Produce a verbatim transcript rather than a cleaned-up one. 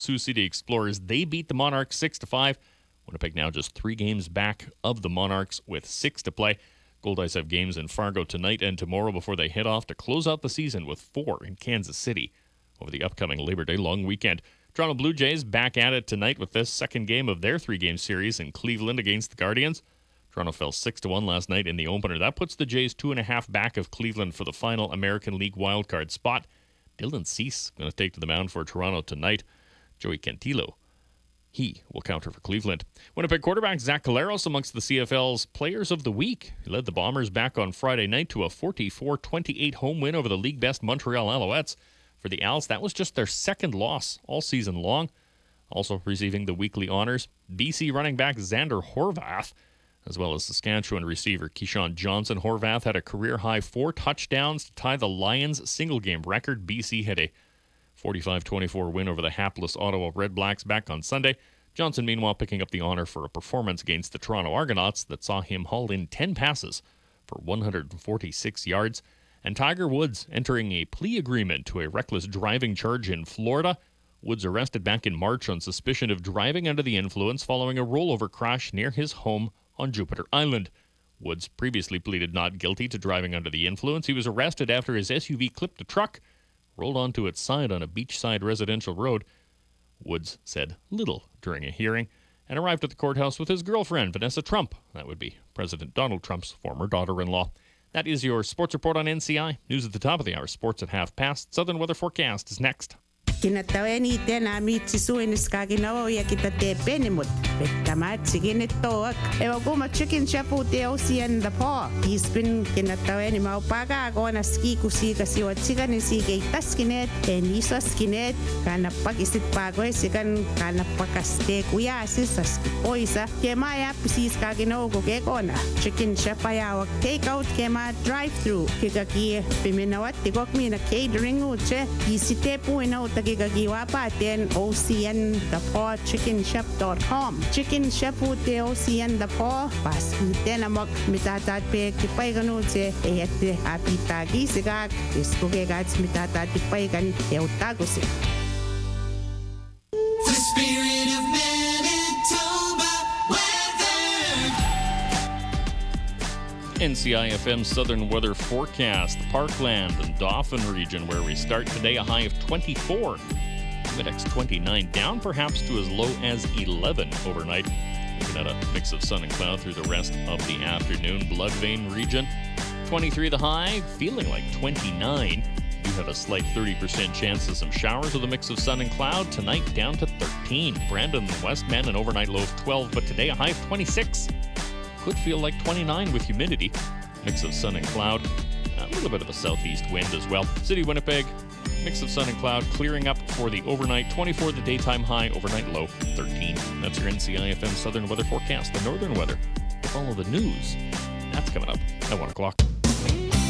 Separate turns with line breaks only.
Sioux City Explorers, they beat the Monarchs six to five. Winnipeg now just three games back of the Monarchs with six to play. Gold-Eyes have games in Fargo tonight and tomorrow before they head off to close out the season with four in Kansas City over the upcoming Labor Day long weekend. Toronto Blue Jays back at it tonight with this second game of their three-game series in Cleveland against the Guardians. Toronto fell six to one last night in the opener. That puts the Jays two and a half back of Cleveland for the final American League wildcard spot. Dylan Cease going to take to the mound for Toronto tonight. Joey Cantillo, he will counter for Cleveland. Winnipeg quarterback Zach Collaros amongst the C F L's Players of the Week. He led the Bombers back on Friday night to a forty-four twenty-eight home win over the league-best Montreal Alouettes. For the Als, that was just their second loss all season long. Also receiving the weekly honors, B C running back Xander Horvath, as well as Saskatchewan receiver Keyshawn Johnson. Horvath had a career-high four touchdowns to tie the Lions' single-game record. B C had a forty-five twenty-four win over the hapless Ottawa Redblacks back on Sunday. Johnson, meanwhile, picking up the honor for a performance against the Toronto Argonauts that saw him haul in ten passes for one hundred forty-six yards. And Tiger Woods entering a plea agreement to a reckless driving charge in Florida. Woods arrested back in March on suspicion of driving under the influence following a rollover crash near his home on Jupiter Island. Woods previously pleaded not guilty to driving under the influence. He was arrested after his S U V clipped a truck, rolled onto its side on a beachside residential road. Woods said little during a hearing and arrived at the courthouse with his girlfriend, Vanessa Trump. That would be President Donald Trump's former daughter-in-law. That is your sports report on N C I. News at the top of the hour. Sports at half past. Southern Weather Forecast is next.
Kinataweni tena mitsisuinis kaginawa ya kita te penimut. Betamat sigin ito. Ewa kuma chicken chapu te osian the paw. Ispin kinataweni maupaga ako na ski kusi kasi wat sigan sige taskinet eniso skinet kana pagisit pago sigan kana pakaste kuya sisas oisa kemaya pisis kaginawa ko kekona. Chicken chapaya wak take out kema drive through kikaki piminawat tikok mi na catering uche isite po ina utagi Gagiwa paten O C N the paw chicken shop dot com. Chicken shop ute O C N the paw pas iten amok mitatat pe kipay ganutse eyate apitagi sigak iskuge gats mitatat kipay gan eutagose.
The spirit of Manitoba weather.
N C I F M Southern Weather Forecast. The Parkland and Dauphin region where we start today, a high of twenty-four. Index twenty-nine, down perhaps to as low as eleven overnight. Looking at a mix of sun and cloud through the rest of the afternoon. Bloodvein region, twenty-three the high, feeling like twenty-nine. You have a slight thirty percent chance of some showers with a mix of sun and cloud. Tonight down to thirteen. Brandon and Westman, an overnight low of twelve, but today a high of twenty-six. Could feel like twenty-nine with humidity. Mix of sun and cloud. A little bit of a southeast wind as well. City Winnipeg, mix of sun and cloud, clearing up for the overnight. twenty-four the daytime high, overnight low thirteen. That's your N C I F M Southern Weather Forecast. The northern weather. Follow the news. That's coming up at one o'clock.